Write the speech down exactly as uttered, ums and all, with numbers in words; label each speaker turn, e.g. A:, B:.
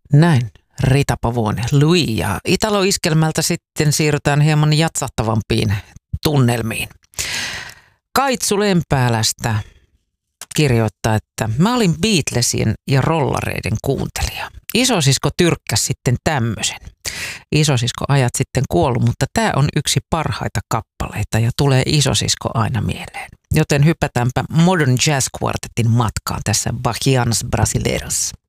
A: Näin. Rita Pavone, Louis, ja Italo-iskelmältä sitten siirrytään hieman jatsahtavampiin tunnelmiin. Kaitsu Lempäälästä kirjoittaa, että mä olin Beatlesin ja rollareiden kuuntelija. Isosisko tyrkkäsi sitten tämmöisen. Isosisko ajat sitten kuollut, mutta tämä on yksi parhaita kappaleita ja tulee isosisko aina mieleen. Joten hypätäänpä Modern Jazz Quartetin matkaan tässä Bahianas Brasileiras.